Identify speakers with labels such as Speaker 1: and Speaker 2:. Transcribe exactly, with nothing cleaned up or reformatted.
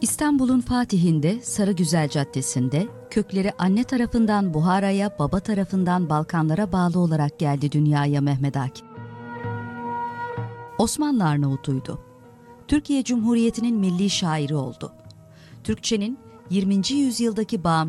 Speaker 1: İstanbul'un Fatih'inde Sarıgüzel Caddesi'nde kökleri anne tarafından Buhara'ya, baba tarafından Balkanlara bağlı olarak geldi dünyaya Mehmet Akif. Osmanlı Arnavutuydu. Türkiye Cumhuriyeti'nin milli şairi oldu. Türkçenin yirminci yüzyıldaki bağımsızlığı